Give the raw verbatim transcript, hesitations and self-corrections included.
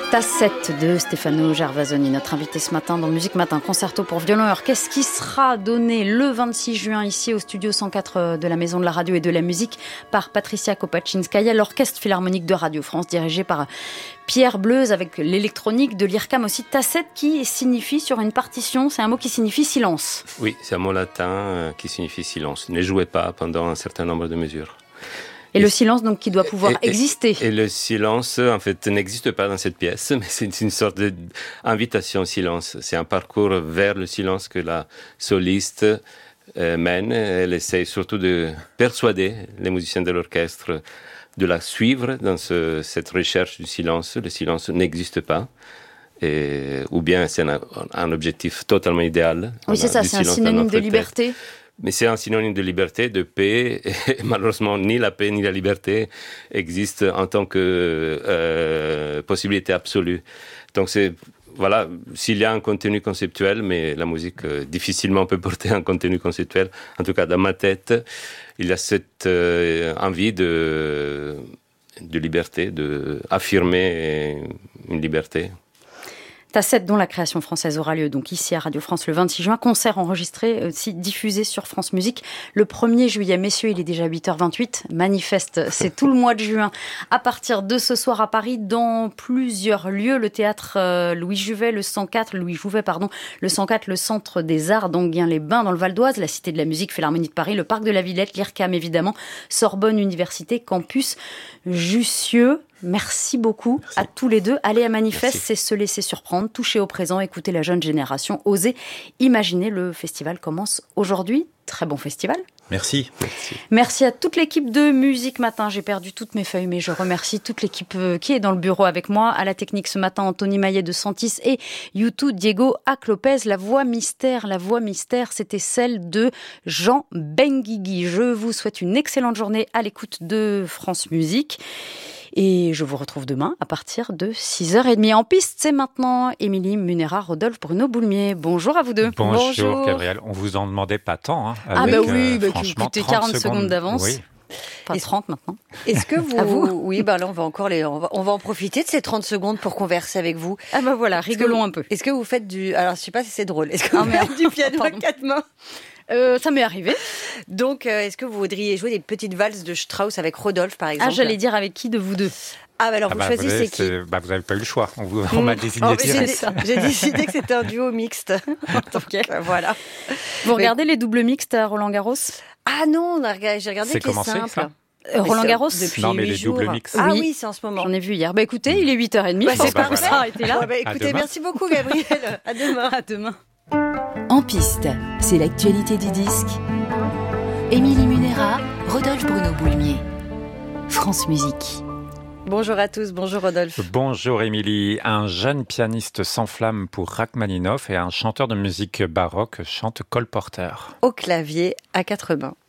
Tacette de Stefano Gervasoni, notre invité ce matin dans Musique Matin, concerto pour violon et orchestre qui sera donné le vingt-six juin ici au studio cent quatre de la Maison de la Radio et de la Musique par Patricia Kopachinskaya, l'Orchestre Philharmonique de Radio France dirigé par Pierre Bleuze avec l'électronique de l'I R C A M aussi. Tacette qui signifie sur une partition, c'est un mot qui signifie silence. Oui, c'est un mot latin qui signifie silence. Ne jouez pas pendant un certain nombre de mesures. Et, et le silence, donc, qui doit pouvoir et, exister. Et, et le silence, en fait, n'existe pas dans cette pièce, mais c'est une sorte d'invitation au silence. C'est un parcours vers le silence que la soliste euh, mène. Elle essaie surtout de persuader les musiciens de l'orchestre de la suivre dans ce, cette recherche du silence. Le silence n'existe pas. Et, ou bien c'est un, un objectif totalement idéal. Oui, c'est ça, c'est un synonyme de liberté. Mais c'est un synonyme de liberté, de paix. Et malheureusement, ni la paix ni la liberté existent en tant que euh, possibilité absolue. Donc c'est, voilà, s'il y a un contenu conceptuel, mais la musique euh, difficilement peut porter un contenu conceptuel. En tout cas, dans ma tête, il y a cette euh, envie de, de liberté, d'affirmer une liberté. Tacette dont la création française aura lieu donc ici à Radio France le vingt-six juin. Concert enregistré, aussi diffusé sur France Musique le premier juillet. Messieurs, il est déjà huit heures vingt-huit. Manifeste, c'est tout le mois de juin. À partir de ce soir à Paris, dans plusieurs lieux, le théâtre Louis Jouvet, le cent quatre, Louis Jouvet, pardon, le cent quatre, le Centre des Arts d'Enghien-les-Bains dans le Val d'Oise, la Cité de la Musique, Philharmonie de Paris, le Parc de la Villette, l'I R C A M évidemment, Sorbonne Université, Campus Jussieu. Merci beaucoup Merci. À tous les deux. Aller à Manifeste, Merci. C'est se laisser surprendre, toucher au présent, écouter la jeune génération, oser imaginer. Le festival commence aujourd'hui. Très bon festival. Merci. Merci. Merci à toute l'équipe de Musique Matin. J'ai perdu toutes mes feuilles, mais je remercie toute l'équipe qui est dans le bureau avec moi. À la technique ce matin, Anthony Maillet de Santis et YouTube Diego Ac-Lopez. La voix mystère, la voix mystère, c'était celle de Jean Benguigui. Je vous souhaite une excellente journée à l'écoute de France Musique. Et je vous retrouve demain à partir de six heures trente. En piste, c'est maintenant Émilie Munera, Rodolphe Bruno Boulmier. Bonjour à vous deux. Bonjour, Bonjour. Gabriel. On vous en demandait pas tant. Hein, ah avec, bah oui, euh, bah, écoutez, quarante secondes, secondes d'avance. Oui. Pas Est-ce, trente maintenant. Est-ce que vous, vous oui, bah là on va encore les, on va, on va en profiter de ces trente secondes pour converser avec vous. Ah bah voilà, rigolons vous, un peu. Est-ce que vous faites du, alors je sais pas si c'est drôle. Est-ce que vous ah, faites du piano à quatre mains? Euh, ça m'est arrivé. Donc, euh, est-ce que vous voudriez jouer des petites valses de Strauss avec Rodolphe, par exemple? Ah, j'allais dire avec qui de vous deux? Ah, bah alors ah vous bah, choisissez vous qui avez, bah, vous n'avez pas eu le choix. On, vous, on m'a désigné oh, direct. J'ai, j'ai décidé que c'était un duo mixte. Donc, euh, voilà. Vous regardez mais... les doubles mixtes à Roland-Garros? Ah non, on a regardé, j'ai regardé c'est qui est commencé, simple. Ça Euh, Roland Garros depuis Non, mais huit les jours. doubles mix. Ah oui. oui, c'est en ce moment. J'en ai vu hier. Bah écoutez, il est huit heures trente. Bah, c'est pas pour ça arrêter là. Ouais, bah, écoutez, merci beaucoup Gabriel. À demain. À demain. En piste, c'est l'actualité du disque. Émilie Munera, Rodolphe Bruno Boulmier. France Musique. Bonjour à tous, bonjour Rodolphe. Bonjour Émilie. Un jeune pianiste s'enflamme pour Rachmaninoff et un chanteur de musique baroque chante Cole Porter. Au clavier, à quatre mains.